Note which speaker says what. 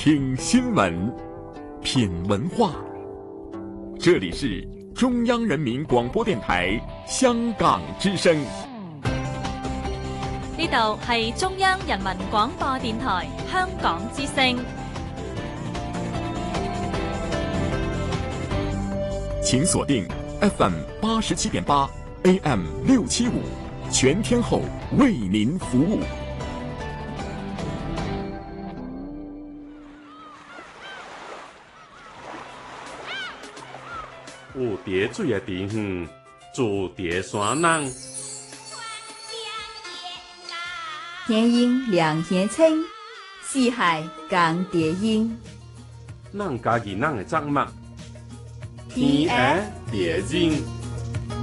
Speaker 1: 听新闻，品文化。这里是中央人民广播电台香港之声。
Speaker 2: 呢度係中央人民廣播電台香港之聲。
Speaker 1: 請鎖定 FM 87.8 AM 675，全天候為您服務。
Speaker 3: 有蝶水的地方，住蝶山人。
Speaker 4: 天鹰两天青，四海共蝶音。
Speaker 3: 咱家己咱的作物，天鹅蝶音。